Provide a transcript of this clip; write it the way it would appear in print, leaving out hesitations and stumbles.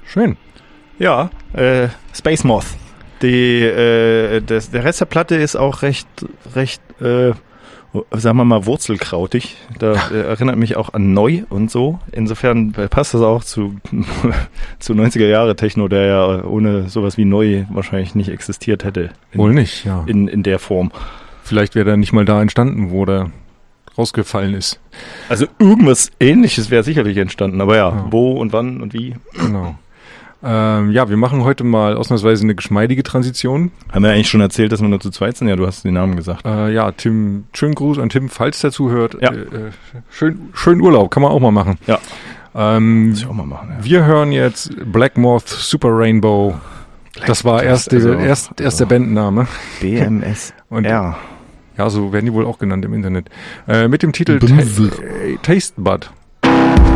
Schön. Ja, Space Moth. Der Rest der Platte ist auch recht, sagen wir mal, wurzelkrautig. Da erinnert mich auch an Neu und so. Insofern passt das auch zu 90er Jahre Techno, der ja ohne sowas wie Neu wahrscheinlich nicht existiert hätte. Wohl nicht, ja. In der Form. Vielleicht wäre er nicht mal da entstanden, wo der rausgefallen ist. Also irgendwas Ähnliches wäre sicherlich entstanden, aber ja, wo und wann und wie. Genau. Wir machen heute mal ausnahmsweise eine geschmeidige Transition. Haben wir eigentlich schon erzählt, dass wir nur zu zweit sind? Ja, du hast den Namen gesagt. Tim, schönen Gruß an Tim, falls der zuhört. Ja. Schön Urlaub, kann man auch mal machen. Ja, muss ich auch mal machen. Ja. Wir hören jetzt Black Moth Super Rainbow. Das war erst der Bandname. BMS. Und ja, so werden die wohl auch genannt im Internet. Mit dem Titel Taste Bud.